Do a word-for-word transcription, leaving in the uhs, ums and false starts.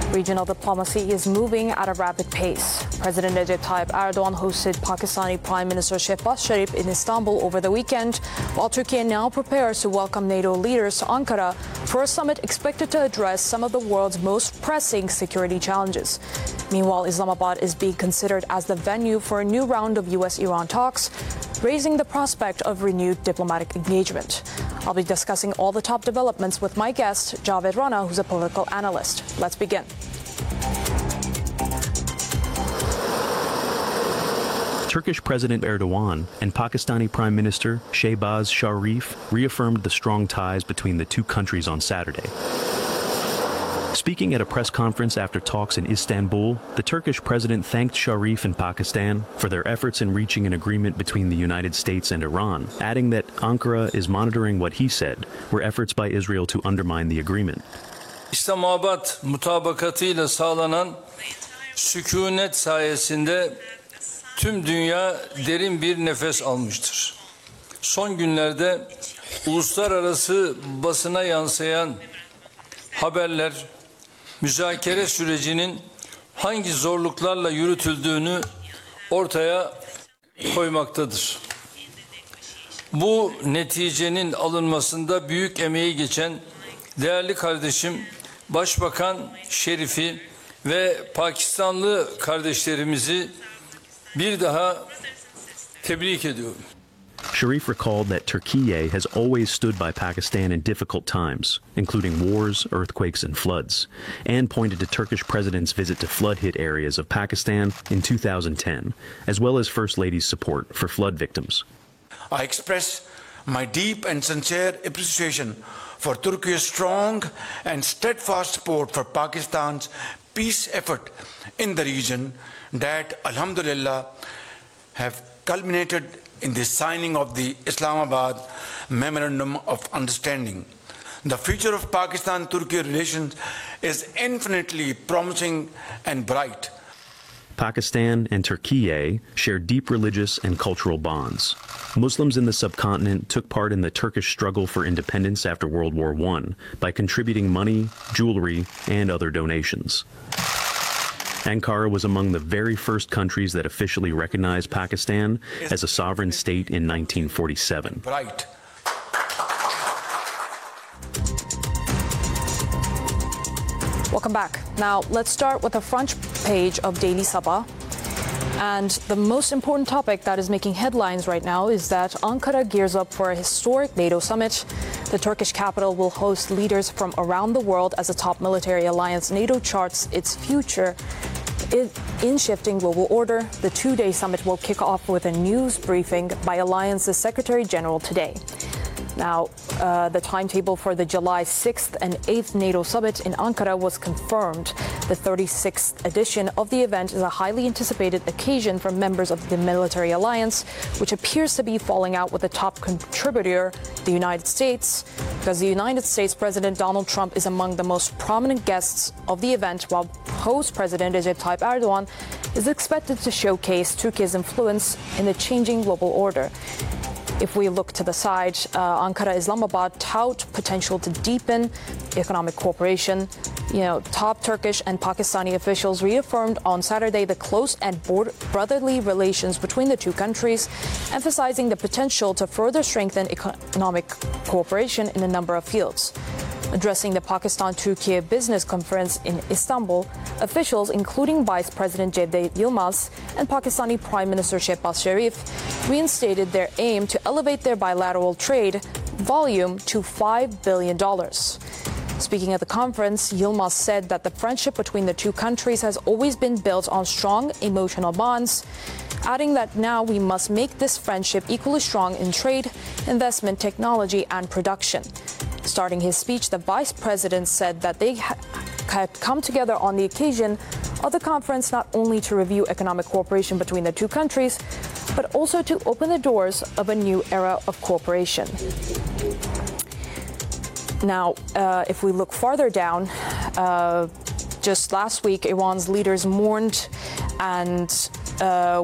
Regional diplomacy is moving at a rapid pace. President Recep Tayyip Erdogan hosted Pakistani Prime Minister Shehbaz Sharif in Istanbul over the weekend, while Turkey now prepares to welcome NATO leaders to Ankara for a summit expected to address some of the world's most pressing security challenges. Meanwhile, Islamabad is being considered as the venue for a new round of U S Iran talks, raising the prospect of renewed diplomatic engagement. I'll be discussing all the top developments with my guest, Javed Rana, who's a political analyst. Let's begin. Turkish President Erdogan and Pakistani Prime Minister Shehbaz Sharif reaffirmed the strong ties between the two countries on Saturday. Speaking at a press conference after talks in Istanbul, the Turkish president thanked Sharif and Pakistan for their efforts in reaching an agreement between the United States and Iran, adding that Ankara is monitoring what he said were efforts by Israel to undermine the agreement. İslamabad mutabakatıyla sağlanan sükunet sayesinde tüm dünya derin bir nefes almıştır. Son günlerde uluslararası basına yansıyan haberler müzakere sürecinin hangi zorluklarla yürütüldüğünü ortaya koymaktadır. Bu neticenin alınmasında büyük emeği geçen değerli kardeşim Başbakan Şerif'i ve Pakistanlı kardeşlerimizi bir daha tebrik ediyorum. Sharif recalled that Turkey has always stood by Pakistan in difficult times, including wars, earthquakes, and floods, and pointed to Turkish president's visit to flood-hit areas of Pakistan in two thousand ten, as well as First Lady's support for flood victims. I express my deep and sincere appreciation for Turkey's strong and steadfast support for Pakistan's peace effort in the region that, alhamdulillah, have culminated in the signing of the Islamabad Memorandum of Understanding. The future of Pakistan-Turkey relations is infinitely promising and bright. Pakistan and Turkey share deep religious and cultural bonds. Muslims in the subcontinent took part in the Turkish struggle for independence after World War One by contributing money, jewelry, and other donations. Ankara was among the very first countries that officially recognized Pakistan as a sovereign state in nineteen forty-seven. Right. Welcome back. Now, let's start with the front page of Daily Sabah. And the most important topic that is making headlines right now is that Ankara gears up for a historic NATO summit. The Turkish capital will host leaders from around the world as a top military alliance. NATO charts its future in shifting global order. The two-day summit will kick off with a news briefing by Alliance's Secretary General today. Now, uh, the timetable for the July sixth and eighth NATO summit in Ankara was confirmed. The thirty-sixth edition of the event is a highly anticipated occasion for members of the military alliance, which appears to be falling out with the top contributor, the United States, because the United States President Donald Trump is among the most prominent guests of the event, while host President Recep Tayyip Erdogan is expected to showcase Turkey's influence in the changing global order. If we look to the side, uh, Ankara, Islamabad tout potential to deepen economic cooperation. You know, top Turkish and Pakistani officials reaffirmed on Saturday the close and brotherly relations between the two countries, emphasizing the potential to further strengthen economic cooperation in a number of fields. Addressing the Pakistan-Turkey Business Conference in Istanbul, officials, including Vice President Cevdet Yılmaz and Pakistani Prime Minister Shehbaz Sharif, reinstated their aim to elevate their bilateral trade volume to five billion dollars. Speaking at the conference, Yılmaz said that the friendship between the two countries has always been built on strong emotional bonds, adding that now we must make this friendship equally strong in trade, investment, technology, and production. Starting his speech, the vice president said that they ha- had come together on the occasion of the conference not only to review economic cooperation between the two countries, but also to open the doors of a new era of cooperation. Now, uh, if we look farther down, uh, just last week, Iran's leaders mourned and uh,